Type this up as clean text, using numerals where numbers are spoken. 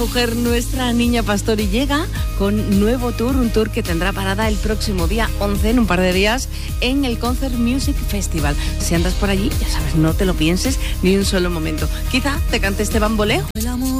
Mujer, nuestra niña Pastori llega con nuevo tour, un tour que tendrá parada el próximo día 11, en un par de días, en el Concert Music Festival. Si andas por allí, ya sabes, no te lo pienses ni un solo momento. Quizá te cante este bamboleo. El amor